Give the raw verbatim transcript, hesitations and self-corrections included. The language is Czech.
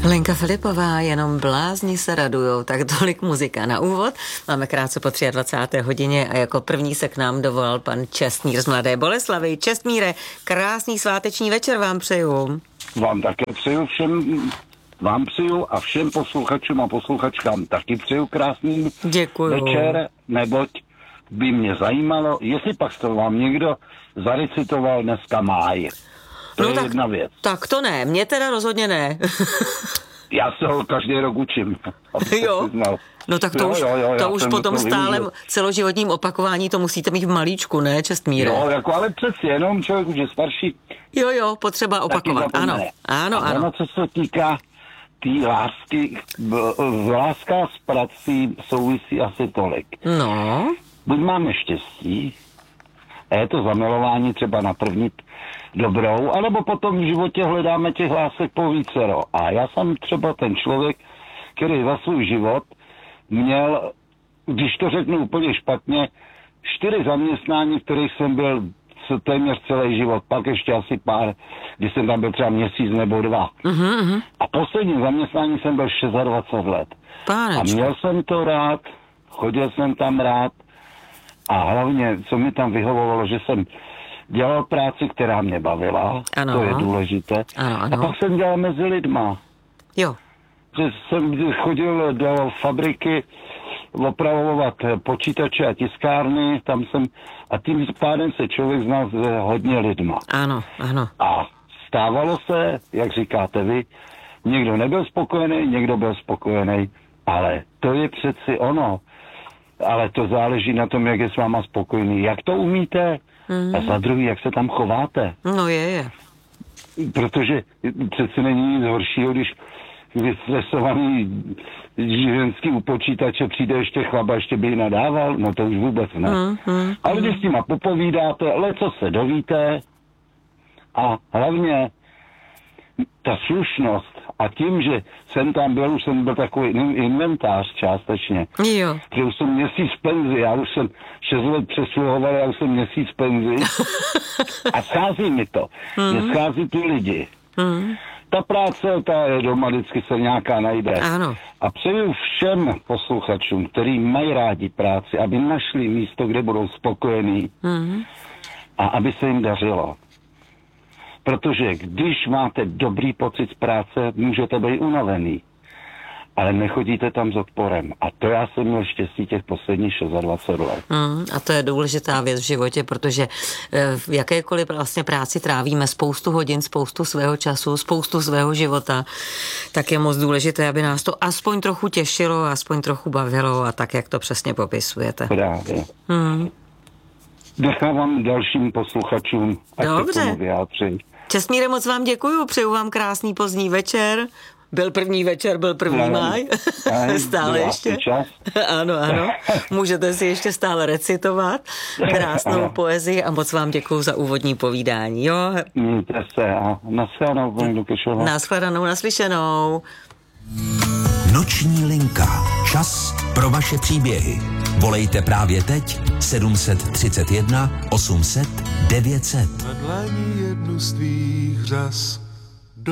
Lenka Filipová, jenom blázni se radujou, tak tolik muzika na úvod. Máme krátce po dvacáté třetí hodině a jako první se k nám dovolal pan Čestmír z Mladé Boleslavi. Čestmíre, krásný sváteční večer vám přeju. Vám také přeju všem, vám přeju a všem posluchačům a posluchačkám taky přeju krásný Děkuju. večer, neboť by mě zajímalo, jestli pak to vám někdo zarecitoval dneska máj. To no je tak, jedna věc. Tak to ne, mě teda rozhodně ne. Já se ho každý rok učím. Jo, no tak to jo, už, jo, jo, to už potom stále celoživotním opakování to musíte mít v malíčku, ne, Čestmíre? Jo, jako ale přeci jenom člověk už je starší. Jo, jo, potřeba opakovat, ano, ano, a ano. ono, co se týká té tý lásky, láska s prací souvisí asi tolik. No. Buď máme štěstí, a je to zamilování třeba na první dobrou, anebo potom v životě hledáme těch lásek po vícero. A já jsem třeba ten člověk, který za svůj život měl, když to řeknu úplně špatně, čtyři zaměstnání, v kterých jsem byl téměř celý život, pak ještě asi pár, když jsem tam byl třeba měsíc nebo dva. Uh-huh. A poslední zaměstnání jsem byl dvacet šest let. Pánečku. A měl jsem to rád, chodil jsem tam rád a hlavně, co mi tam vyhovovalo, že jsem dělal práci, která mě bavila, ano. To je důležité. Ano, ano. A pak jsem dělal mezi lidma. Jo. Že jsem chodil do fabriky opravovat počítače a tiskárny, tam jsem, a tím pádem se člověk znal s hodně lidma. Ano, ano. A stávalo se, jak říkáte vy, někdo nebyl spokojený, někdo byl spokojený, ale to je přeci ono. Ale to záleží na tom, jak je s váma spokojený. Jak to umíte? Mm. A za druhý, jak se tam chováte? No je, je. Protože přeci není nic horšího, když vystresovaný ženský u počítače přijde ještě chlapa, ještě by ji nadával, no to už vůbec ne. Mm, mm, Ale když s nima popovídáte, leco se dovíte a hlavně ta slušnost a tím, že jsem tam byl, už jsem byl takový inventář částečně. Jo. Že už jsem měsíc penzi, já už jsem šest let přesluhoval, já už jsem měsíc penzi a schází mi to. Mm. Mě schází ty lidi. Mm. Ta práce, ta je doma, vždycky se nějaká najde. Ano. A přeju všem posluchačům, kteří mají rádi práci, aby našli místo, kde budou spokojení mm. a aby se jim dařilo. Protože když máte dobrý pocit z práce, můžete být unavený. Ale nechodíte tam s odporem. A to já jsem měl štěstí těch posledních dvacet šest let. Mm, a to je důležitá věc v životě, protože v jakékoliv vlastně práci trávíme spoustu hodin, spoustu svého času, spoustu svého života, tak je moc důležité, aby nás to aspoň trochu těšilo, aspoň trochu bavilo a tak, jak to přesně popisujete. Právě. Mm. Nechávám dalším posluchačům, ať se tomu vyjádří. Čestmíre, moc vám děkuju, přeju vám krásný pozdní večer. Byl první večer, byl první no, máj. Aj, stále ještě. Čas. Ano, ano. Můžete si ještě stále recitovat krásnou ano. poezii a moc vám děkuju za úvodní povídání. Jo? Mějte se a nashledanou, paní Lukešová. Nashledanou, naslyšenou. Noční linka. Čas pro vaše příběhy. Volejte právě teď sedm set třicet jedna osm set devět set. Na dlaní jednu z tvých řas